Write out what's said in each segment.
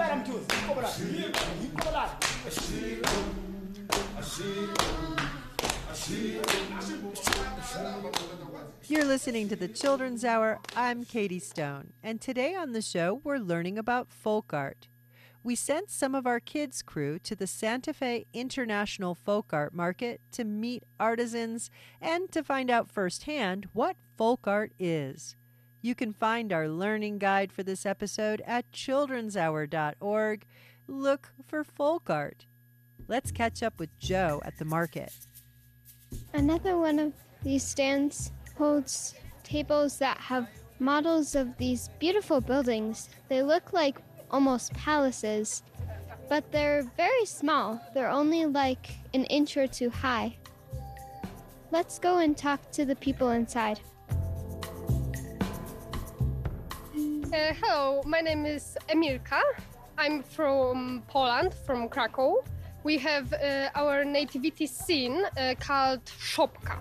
You're listening to the Children's Hour. I'm Katie Stone, and today on the show, we're learning about folk art. We sent some of our kids' crew to the Santa Fe International Folk Art Market to meet artisans and to find out firsthand what folk art is. You can find our learning guide for this episode at childrenshour.org. Look for folk art. Let's catch up with Joe at the market. Another one of these stands holds tables that have models of these beautiful buildings. They look like almost palaces, but they're very small. They're only like an inch or two high. Let's go and talk to the people inside. Hello, my name is Emilka. I'm from Poland, from Krakow. We have our nativity scene called Szopka.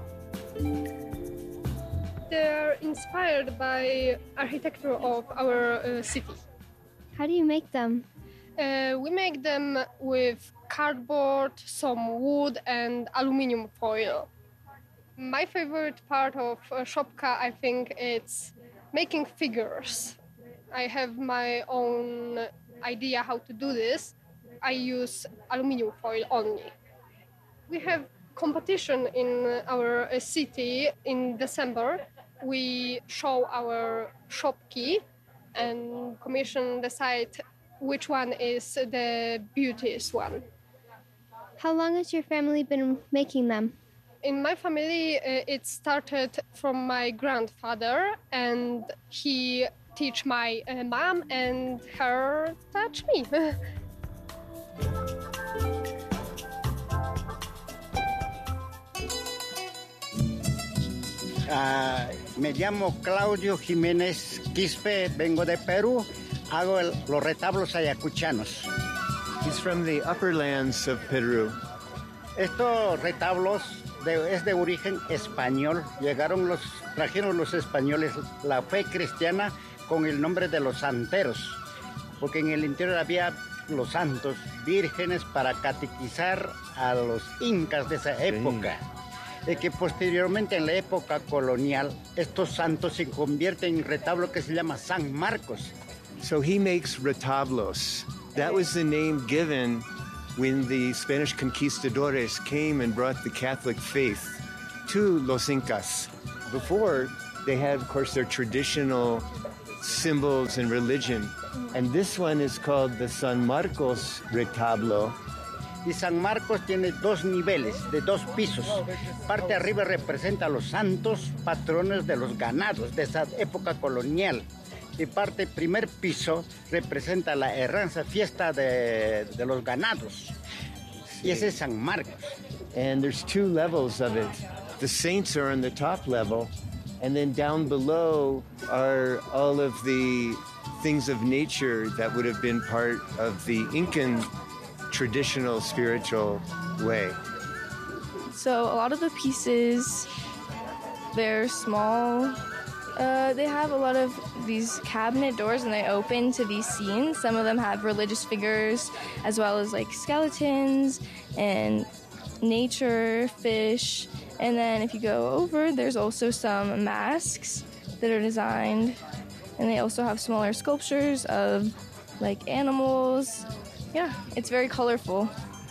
They're inspired by architecture of our city. How do you make them? We make them with cardboard, some wood, and aluminum foil. My favorite part of Szopka, I think, it's making figures. I have my own idea how to do this. I use aluminum foil only. We have competition in our city in December. We show our Szopki and commission decide which one is the beauteous one. How long has your family been making them? In my family, it started from my grandfather, and he teach my mom, and her touch me. Me llamo Claudio Jiménez Quispe, vengo de Perú, hago los retablos ayacuchanos. He's from the upper lands of Peru. Estos retablos es de origen español. Trajeron los españoles la fe cristiana con el nombre de los santeros, porque en el interior había los santos vírgenes para catequizar a los incas de esa época. Y que posteriormente en la época colonial estos santos se convierten en retablo que se llama San Marcos. So he makes retablos. That was the name given when the Spanish conquistadores came and brought the Catholic faith to Los Incas. Before, they had, of course, their traditional symbols and religion. And this one is called the San Marcos retablo. Y San Marcos tiene dos niveles, de dos pisos. Parte arriba representa a los santos patrones de los ganados de esa época colonial. Y primer piso representa la herranza, fiesta de los ganados. Y ese es San Marcos. And there's two levels of it. The saints are on the top level, and then down below are all of the things of nature that would have been part of the Incan traditional spiritual way. So a lot of the pieces, they're small. They have a lot of these cabinet doors, and they open to these scenes. Some of them have religious figures, as well as like skeletons and nature, fish. And then if you go over, there's also some masks that are designed. And they also have smaller sculptures of like animals. Yeah, it's very colorful.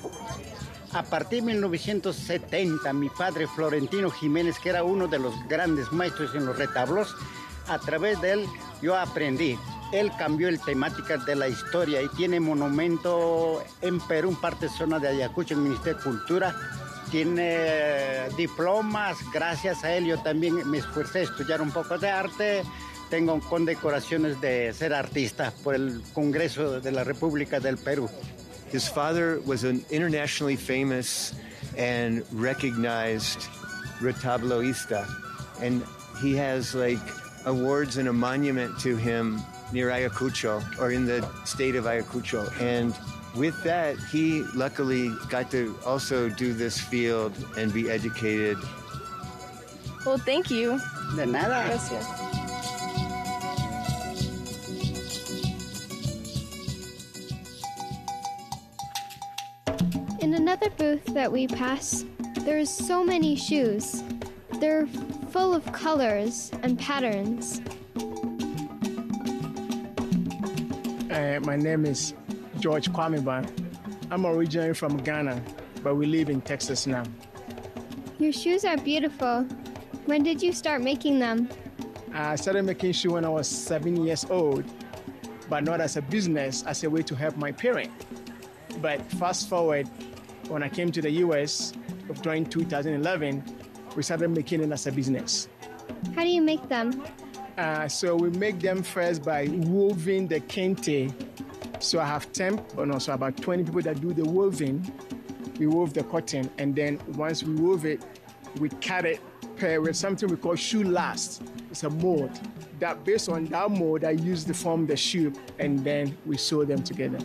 A partir de 1970, mi padre Florentino Jiménez, que era uno de los grandes maestros en los retablos, a través de él yo aprendí. Él cambió el temática de la historia y tiene monumento en Perú, en parte zona de Ayacucho, en el Ministerio de Cultura. Tiene diplomas, gracias a él yo también me esforcé a estudiar un poco de arte. Tengo condecoraciones de ser artista por el Congreso de la República del Perú. His father was an internationally famous and recognized retabloista, and he has like awards and a monument to him near Ayacucho, or in the state of Ayacucho. And with that, he luckily got to also do this field and be educated. Well, thank you. De nada. Gracias. In another booth that we pass, there's so many shoes. They're full of colors and patterns. My name is George Kwameba. I'm originally from Ghana, but we live in Texas now. Your shoes are beautiful. When did you start making them? I started making shoes when I was 7 years old, but not as a business, as a way to help my parents. But fast forward, when I came to the US during 2011, we started making it as a business. How do you make them? So we make them first by woven the kente. So I have so about 20 people that do the woven. We wove the cotton, and then once we wove it, we cut it with something we call shoe last. It's a mold. That based on that mold, I use to form the shoe, and then we sew them together.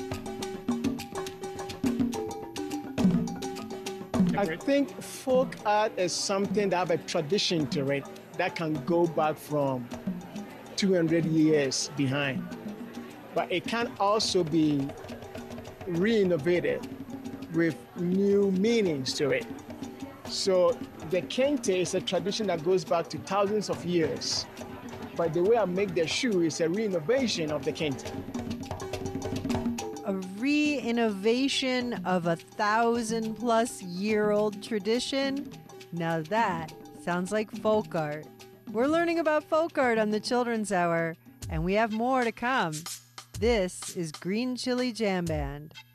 I think folk art is something that have a tradition to it that can go back from 200 years behind. But it can also be re-innovated with new meanings to it. So the kente is a tradition that goes back to thousands of years. But the way I make the shoe is a re-innovation of the kente. A re-innovation of 1,000-plus-year-old tradition? Now that sounds like folk art. We're learning about folk art on the Children's Hour, and we have more to come. This is Green Chili Jam Band.